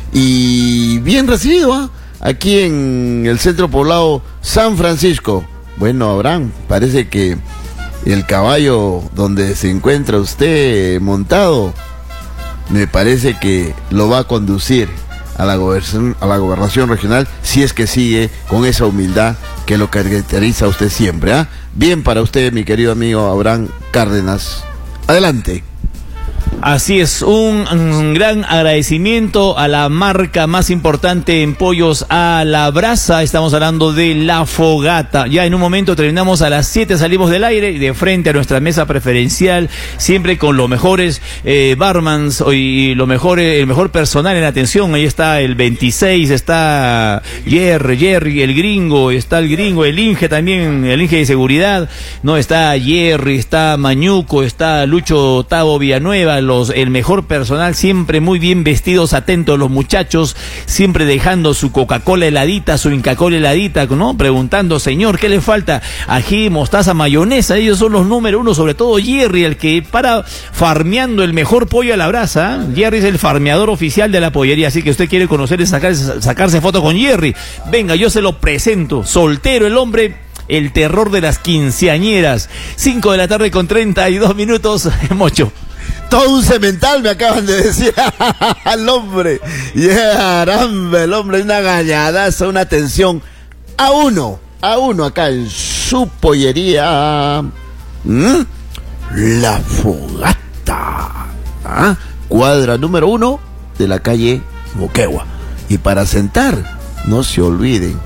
y bien recibido, ¿eh? Aquí en el centro poblado San Francisco. Bueno, Abraham, parece que el caballo donde se encuentra usted montado, me parece que lo va a conducir a la gobernación, a la gobernación regional, si es que sigue con esa humildad que lo caracteriza a usted siempre, ¿ah? ¿eh? Bien para usted, mi querido amigo Abraham Cárdenas. Adelante. Así es, un, un gran agradecimiento a la marca más importante en pollos a la brasa. Estamos hablando de La Fogata. Ya en un momento terminamos a las siete, salimos del aire y de frente a nuestra mesa preferencial, siempre con los mejores eh, barmans y lo mejor, el mejor personal en atención. Ahí está el veintiséis, está Jerry, Jerry, el gringo, está el gringo, el Inge también, el Inge de seguridad. No, está Jerry, está Mañuco, está Lucho Tavo Villanueva, los, el mejor personal, siempre muy bien vestidos, atentos los muchachos, siempre dejando su Coca-Cola heladita, su Inca-Cola heladita, ¿no? Preguntando, señor, ¿qué le falta? Ají, mostaza, mayonesa, ellos son los número uno, sobre todo Jerry, el que para farmeando el mejor pollo a la brasa. Jerry es el farmeador oficial de la pollería, así que usted quiere conocer y sacarse, sacarse foto con Jerry, venga, yo se lo presento, soltero el hombre, el terror de las quinceañeras. Cinco de la tarde con treinta y dos minutos, Mocho. Todo un cemental me acaban de decir al hombre. Yeah, caramba, el hombre, una gañadaza, una atención a uno, a uno acá en su pollería. ¿Mm? La Fogata. ¿Ah? Cuadra número uno de la calle Moquegua. Y para sentar, no se olviden,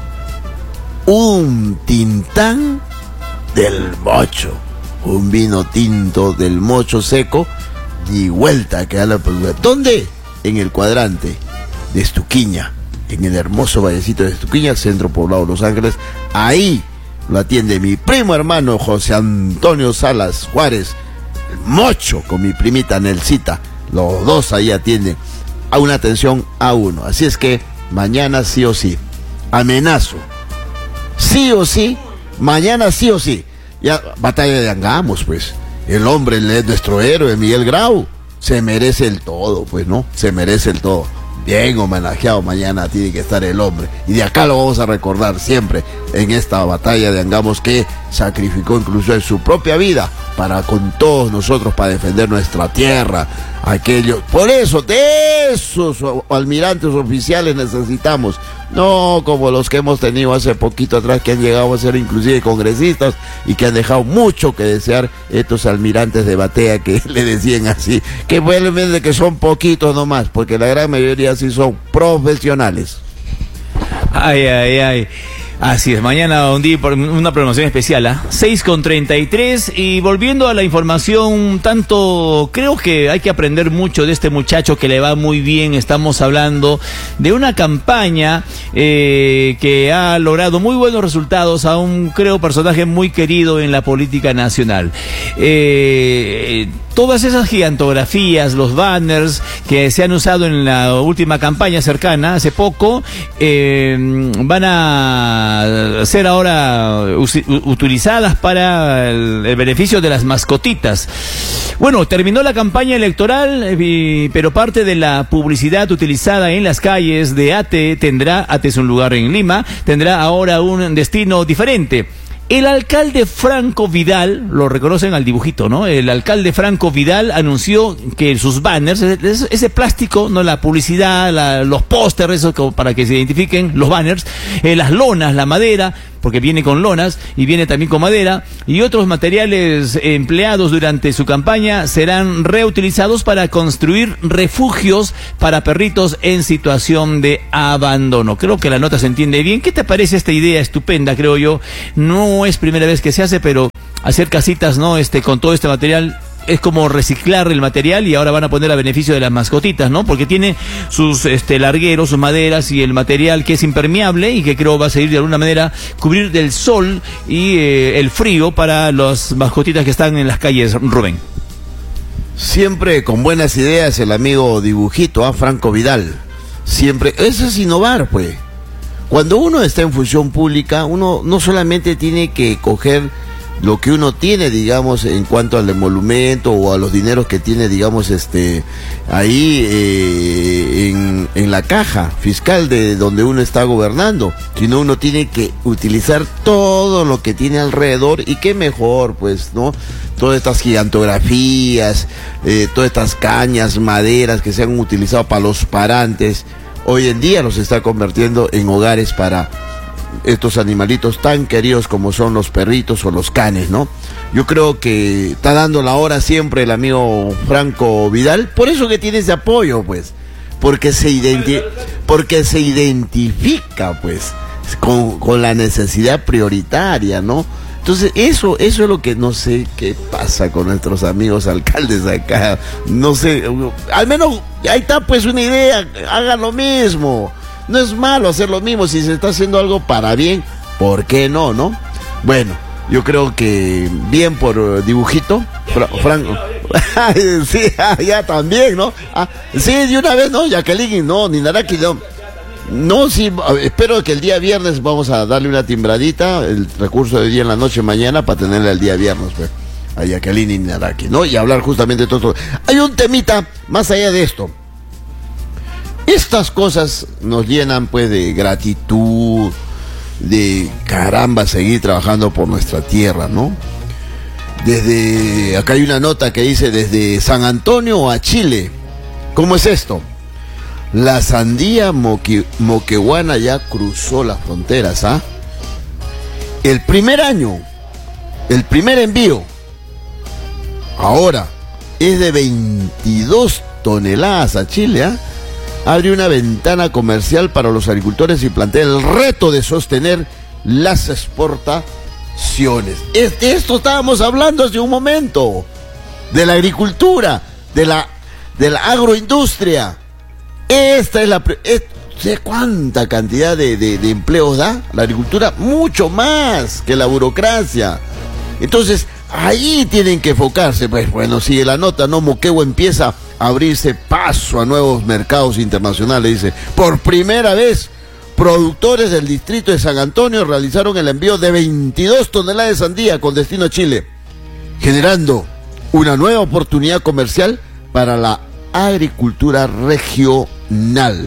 un tintán del Mocho. Un vino tinto del Mocho seco. Y vuelta que da la película. ¿Dónde? En el cuadrante de Estuquiña, en el hermoso vallecito de Estuquiña, centro poblado Los Ángeles. Ahí lo atiende mi primo hermano José Antonio Salas Juárez, el Mocho, con mi primita Nelsita. Los dos ahí atienden a una atención a uno. Así es que mañana sí o sí, amenazo, sí o sí, mañana sí o sí, ya batalla de Angamos, pues. El hombre, el, nuestro héroe, Miguel Grau, se merece el todo, pues, ¿no? Se merece el todo. Bien homenajeado, mañana tiene que estar el hombre. Y de acá lo vamos a recordar siempre en esta batalla de Angamos, que sacrificó incluso en su propia vida para con todos nosotros, para defender nuestra tierra. Aquellos, por eso, de esos almirantes oficiales necesitamos, no como los que hemos tenido hace poquito atrás, que han llegado a ser inclusive congresistas y que han dejado mucho que desear, estos almirantes de batea que le decían así, que vuelven de que son poquitos nomás, porque la gran mayoría sí son profesionales. Ay, ay, ay. Así es, mañana un día por una promoción especial, ¿ah? ¿eh? seis con treinta y tres, y volviendo a la información, tanto creo que hay que aprender mucho de este muchacho que le va muy bien. Estamos hablando de una campaña eh, que ha logrado muy buenos resultados a un, creo, personaje muy querido en la política nacional. Eh, todas esas gigantografías, los banners que se han usado en la última campaña cercana, hace poco, eh, van a ser ahora utilizadas para el, el beneficio de las mascotitas. Bueno, terminó la campaña electoral, eh, pero parte de la publicidad utilizada en las calles de Ate tendrá, Ate es un lugar en Lima, tendrá ahora un destino diferente. El alcalde Franco Vidal, lo reconocen al dibujito, ¿no? El alcalde Franco Vidal anunció que sus banners, ese, ese plástico, no, la publicidad, la, los pósters, eso como para que se identifiquen, los banners, eh, las lonas, la madera, porque viene con lonas y viene también con madera, y otros materiales empleados durante su campaña serán reutilizados para construir refugios para perritos en situación de abandono. Creo que la nota se entiende bien. ¿Qué te parece esta idea estupenda, creo yo? No es primera vez que se hace, pero hacer casitas, ¿no? Este, con todo este material es como reciclar el material, y ahora van a poner a beneficio de las mascotitas, ¿no? Porque tiene sus este, largueros, sus maderas y el material que es impermeable y que creo va a seguir de alguna manera cubrir del sol y eh, el frío para las mascotitas que están en las calles, Rubén. Siempre con buenas ideas el amigo dibujito, ¿ah? Franco Vidal. Siempre, eso es innovar, pues. Cuando uno está en función pública, uno no solamente tiene que coger lo que uno tiene, digamos, en cuanto al emolumento o a los dineros que tiene, digamos, este, ahí eh, en, en la caja fiscal de donde uno está gobernando, sino uno tiene que utilizar todo lo que tiene alrededor, y qué mejor, pues, ¿no? Todas estas gigantografías, eh, todas estas cañas, maderas que se han utilizado para los parantes, hoy en día los está convirtiendo en hogares para estos animalitos tan queridos como son los perritos o los canes, ¿no? Yo creo que está dando la hora siempre el amigo Franco Vidal, por eso que tiene ese apoyo, pues, porque se, identi- porque se identifica, pues, con, con la necesidad prioritaria, ¿no? Entonces, eso, eso es lo que no sé qué pasa con nuestros amigos alcaldes acá, no sé, al menos ahí está pues una idea, hagan lo mismo. No es malo hacer lo mismo, si se está haciendo algo para bien, ¿por qué no, no? Bueno, yo creo que bien por dibujito, Fra Franco. Sí, ya también, ¿no? Ah, sí, de una vez, ¿no? Jacqueline, no, ni Naraki, no. No, sí, espero que el día viernes vamos a darle una timbradita, el recurso de día en la noche mañana, para tenerle el día viernes, pues, a Jacqueline y Naraki, ¿no? Y hablar justamente de todo esto. Hay un temita más allá de esto. Estas cosas nos llenan pues de gratitud, de caramba seguir trabajando por nuestra tierra, ¿no? Desde, acá hay una nota que dice desde San Antonio a Chile. ¿Cómo es esto? La sandía moque, moqueguana ya cruzó las fronteras, ¿ah? El primer año, el primer envío, ahora es de veintidós toneladas a Chile, ¿ah? Abre una ventana comercial para los agricultores y plantea el reto de sostener las exportaciones. Es de esto estábamos hablando hace un momento, de la agricultura, de la, de la agroindustria. Esta es la... Es, ¿sé cuánta cantidad de, de, de empleos da la agricultura? Mucho más que la burocracia. Entonces, ahí tienen que enfocarse. Pues bueno, sigue la nota, ¿no? Moquegua empieza a abrirse paso a nuevos mercados internacionales. Dice, por primera vez, productores del distrito de San Antonio realizaron el envío de veintidós toneladas de sandía con destino a Chile, generando una nueva oportunidad comercial para la agricultura regional.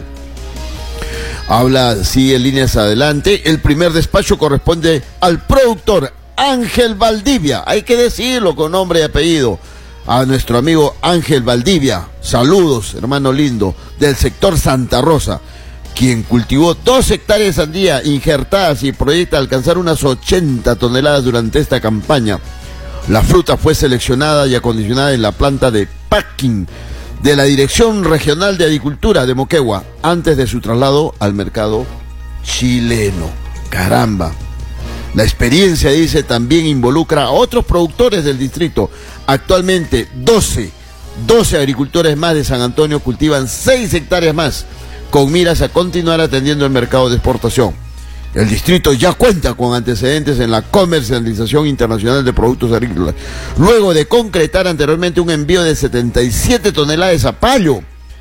Habla, sigue líneas adelante. El primer despacho corresponde al productor Ángel Valdivia, hay que decirlo con nombre y apellido, a nuestro amigo Ángel Valdivia. Saludos, hermano lindo, del sector Santa Rosa, quien cultivó dos hectáreas de sandía injertadas y proyecta alcanzar unas ochenta toneladas durante esta campaña. La fruta fue seleccionada y acondicionada en la planta de packing de la Dirección Regional de Agricultura de Moquegua antes de su traslado al mercado chileno. Caramba. La experiencia, dice, también involucra a otros productores del distrito. Actualmente doce, doce agricultores más de San Antonio cultivan seis hectáreas más, con miras a continuar atendiendo el mercado de exportación. El distrito ya cuenta con antecedentes en la comercialización internacional de productos agrícolas, luego de concretar anteriormente un envío de setenta y siete toneladas de zapallo.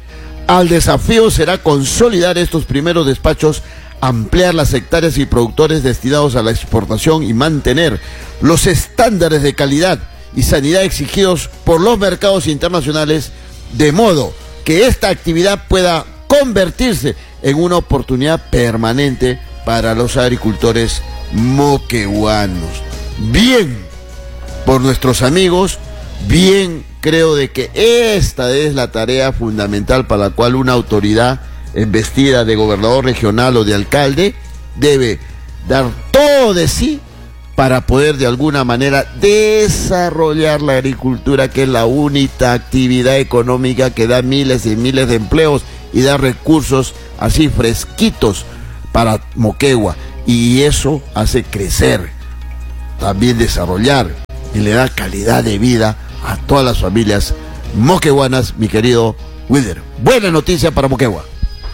Al desafío será consolidar estos primeros despachos, ampliar las hectáreas y productores destinados a la exportación y mantener los estándares de calidad y sanidad exigidos por los mercados internacionales, de modo que esta actividad pueda convertirse en una oportunidad permanente para los agricultores moquegüanos. Bien por nuestros amigos, bien creo de que esta es la tarea fundamental para la cual una autoridad investida de gobernador regional o de alcalde debe dar todo de sí para poder de alguna manera desarrollar la agricultura, que es la única actividad económica que da miles y miles de empleos y da recursos así fresquitos para Moquegua, y eso hace crecer, también desarrollar, y le da calidad de vida a todas las familias moqueguanas, mi querido Wilder. Buena noticia para Moquegua.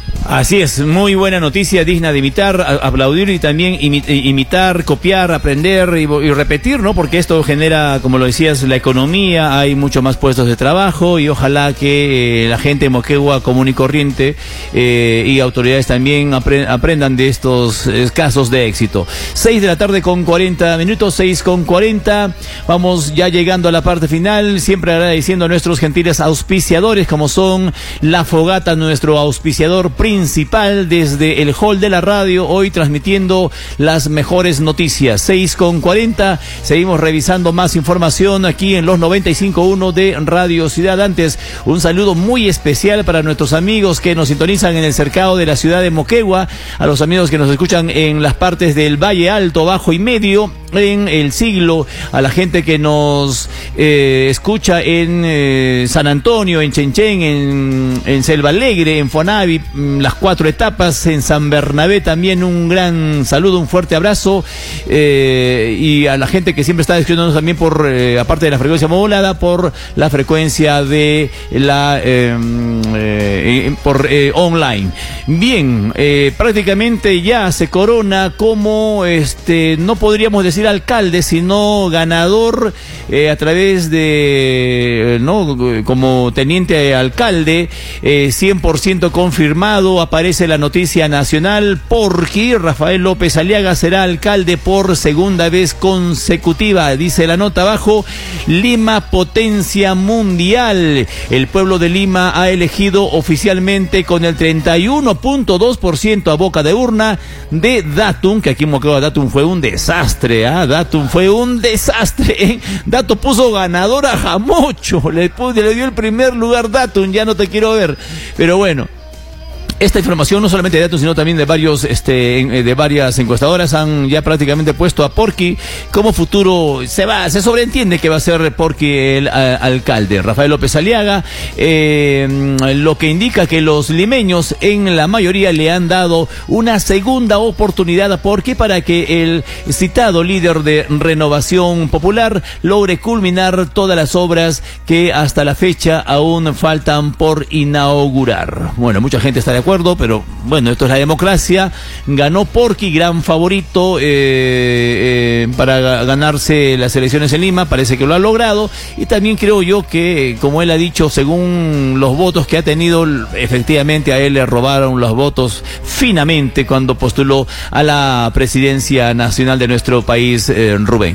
Así es, muy buena noticia, digna de imitar, a, aplaudir y también imi, imitar, copiar, aprender y, y repetir, ¿no? Porque esto genera, como lo decías, la economía, hay mucho más puestos de trabajo y ojalá que eh, la gente de Moquegua común y corriente eh, y autoridades también apre, aprendan de estos eh, casos de éxito. seis de la tarde con cuarenta minutos, seis con cuarenta, vamos ya llegando a la parte final, siempre agradeciendo a nuestros gentiles auspiciadores como son La Fogata, nuestro auspiciador principal desde el hall de la radio, hoy transmitiendo las mejores noticias. seis con cuarenta, seguimos revisando más información aquí en los noventa y cinco punto uno de Radio Ciudad. Antes, un saludo muy especial para nuestros amigos que nos sintonizan en el cercado de la ciudad de Moquegua, a los amigos que nos escuchan en las partes del Valle Alto, Bajo y Medio, en El Siglo, a la gente que nos eh, escucha en eh, San Antonio, en Chenchen, en, en Selva Alegre, en Fonavi, las cuatro etapas, en San Bernabé también un gran saludo, un fuerte abrazo, eh, y a la gente que siempre está escuchándonos también por, eh, aparte de la frecuencia modulada, por la frecuencia de la eh, eh, por eh, online. Bien, eh, prácticamente ya se corona como, este, no podríamos decir alcalde, sino ganador eh, a través de, no, como teniente alcalde, eh, cien por ciento confirmado, aparece la noticia nacional, porque Rafael López Aliaga será alcalde por segunda vez consecutiva, dice la nota abajo. Lima, potencia mundial. El pueblo de Lima ha elegido oficialmente con el treinta y uno punto dos por ciento a boca de urna de Datum, que aquí en Moquegua Datum fue un desastre, ¿ah? Datum fue un desastre, ¿eh? Datum puso ganador a Jamocho, le, le dio el primer lugar Datum, ya no te quiero ver, pero bueno. Esta información no solamente de Datum, sino también de varios, este, de varias encuestadoras han ya prácticamente puesto a Porky como futuro. Se va, se sobreentiende que va a ser Porky el a, alcalde. Rafael López Aliaga, eh, lo que indica que los limeños en la mayoría le han dado una segunda oportunidad a Porky para que el citado líder de Renovación Popular logre culminar todas las obras que hasta la fecha aún faltan por inaugurar. Bueno, mucha gente está de acuerdo, pero bueno, esto es la democracia. Ganó Porky, gran favorito eh, eh, para ganarse las elecciones en Lima, parece que lo ha logrado, y también creo yo que, como él ha dicho, según los votos que ha tenido, efectivamente a él le robaron los votos finamente cuando postuló a la presidencia nacional de nuestro país, eh, Rubén.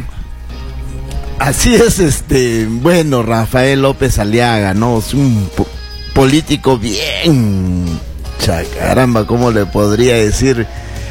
Así es, este, bueno, Rafael López Aliaga, ¿no? Es un po- político bien, caramba, ¿cómo le podría decir?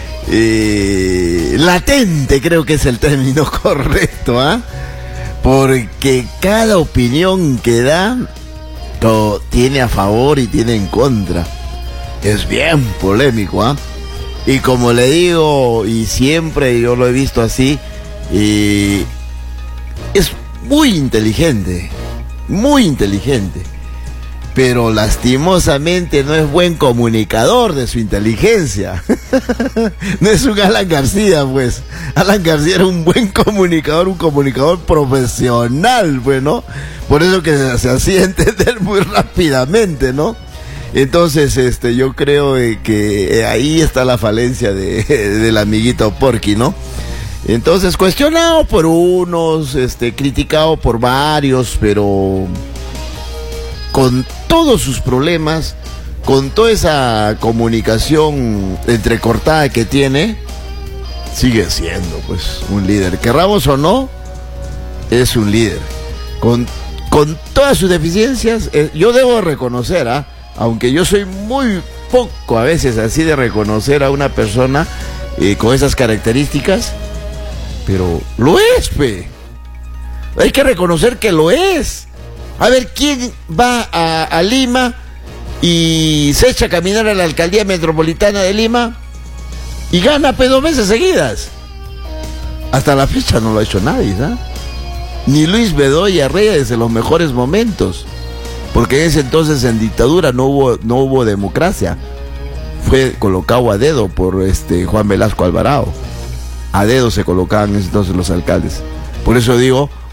Eh, latente, creo que es el término correcto, ¿ah? ¿eh? Porque cada opinión que da to- tiene a favor y tiene en contra. Es bien polémico, ¿ah? ¿eh? Y como le digo, y siempre yo lo he visto así, eh, es muy inteligente, muy inteligente. Pero lastimosamente no es buen comunicador de su inteligencia. No es un Alan García, pues. Alan García era un buen comunicador, un comunicador profesional, pues, ¿no? Por eso que se, se hacía entender muy rápidamente, ¿no? Entonces, este, yo creo eh, que eh, ahí está la falencia de, del amiguito Porky, ¿no? Entonces, cuestionado por unos, este, criticado por varios, pero con todos sus problemas, con toda esa comunicación entrecortada que tiene, sigue siendo, pues, un líder. Querramos o no, es un líder. Con, con todas sus deficiencias, eh, yo debo reconocer, ¿ah? Aunque yo soy muy poco a veces así de reconocer a una persona eh, con esas características, pero lo es, pe. Hay que reconocer que lo es. A ver, ¿quién va a, a Lima y se echa a caminar a la alcaldía metropolitana de Lima y gana pe dos veces seguidas? Hasta la fecha no lo ha hecho nadie, ¿sabes? Ni Luis Bedoya Reyes en los mejores momentos, porque en ese entonces en dictadura no hubo, no hubo democracia. Fue colocado a dedo por este Juan Velasco Alvarado. A dedo se colocaban en ese entonces los alcaldes. Por eso digo,